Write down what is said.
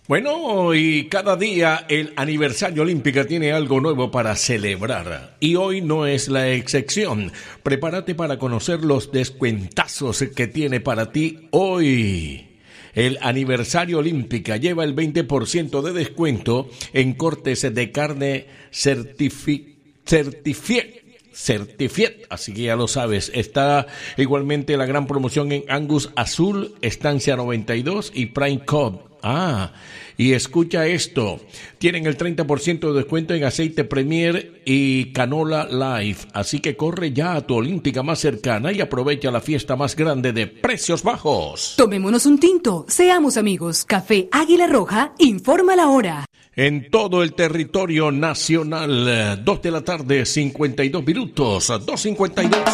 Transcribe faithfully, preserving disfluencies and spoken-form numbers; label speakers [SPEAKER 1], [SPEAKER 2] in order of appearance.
[SPEAKER 1] Bueno, y cada día el aniversario olímpico tiene algo nuevo para celebrar. Y hoy no es la excepción. Prepárate para conocer los descuentazos que tiene para ti hoy. El aniversario olímpica lleva el veinte por ciento de descuento en cortes de carne certifi- certifié. Certifiet, así que ya lo sabes. Está igualmente la gran promoción en Angus Azul, Estancia noventa y dos y Prime Cobb. Ah, y escucha esto, tienen el treinta por ciento de descuento en aceite Premier y Canola Life, así que corre ya a tu Olímpica más cercana y aprovecha la fiesta más grande de precios bajos.
[SPEAKER 2] Tomémonos un tinto, seamos amigos. Café Águila Roja informa la hora.
[SPEAKER 1] En todo el territorio nacional, dos de la tarde, cincuenta y dos minutos, dos cincuenta y dos.